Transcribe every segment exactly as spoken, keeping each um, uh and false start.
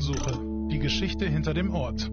Spurensuche. Die Geschichte hinter dem Ort.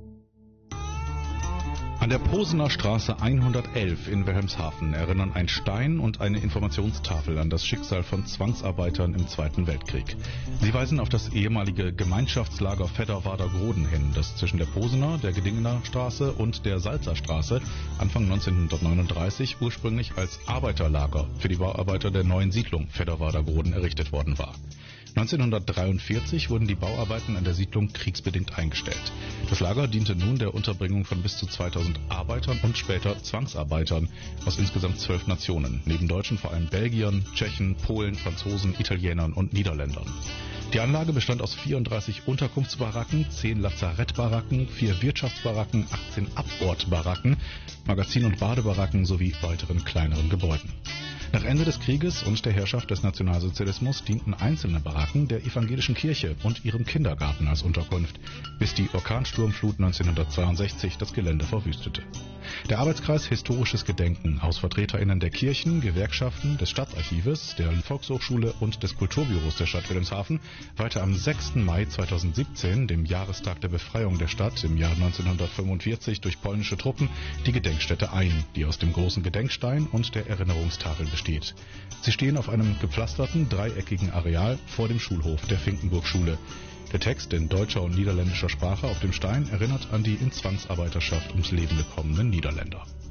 An der Posener Straße hundertelf in Wilhelmshaven erinnern ein Stein und eine Informationstafel an das Schicksal von Zwangsarbeitern im Zweiten Weltkrieg. Sie weisen auf das ehemalige Gemeinschaftslager Fedderwader-Groden hin, das zwischen der Posener, der Gedingener Straße und der Salzer Straße Anfang neunzehnhundertneununddreißig ursprünglich als Arbeiterlager für die Bauarbeiter der neuen Siedlung Fedderwader-Groden errichtet worden war. neunzehnhundertdreiundvierzig wurden die Bauarbeiten an der Siedlung kriegsbedingt eingestellt. Das Lager diente nun der Unterbringung von bis zu zweitausend Arbeitern und später Zwangsarbeitern aus insgesamt zwölf Nationen, neben Deutschen vor allem Belgiern, Tschechen, Polen, Franzosen, Italienern und Niederländern. Die Anlage bestand aus vierunddreißig Unterkunftsbaracken, zehn Lazarettbaracken, vier Wirtschaftsbaracken, achtzehn Abortbaracken, Magazin- und Badebaracken sowie weiteren kleineren Gebäuden. Nach Ende des Krieges und der Herrschaft des Nationalsozialismus dienten einzelne Baracken der evangelischen Kirche und ihrem Kindergarten als Unterkunft, bis die Orkansturmflut neunzehnhundertzweiundsechzig das Gelände verwüstete. Der Arbeitskreis Historisches Gedenken aus VertreterInnen der Kirchen, Gewerkschaften, des Stadtarchives, der Volkshochschule und des Kulturbüros der Stadt Wilhelmshaven weihte am sechsten Mai zweitausendsiebzehn, dem Jahrestag der Befreiung der Stadt im Jahr neunzehnhundertfünfundvierzig durch polnische Truppen, die Gedenkstätte ein, die aus dem großen Gedenkstein und der Erinnerungstafel besteht. Sie stehen auf einem gepflasterten, dreieckigen Areal vor dem Schulhof der Finkenburg-Schule. Der Text in deutscher und niederländischer Sprache auf dem Stein erinnert an die in Zwangsarbeiterschaft ums Leben gekommenen Niederländer.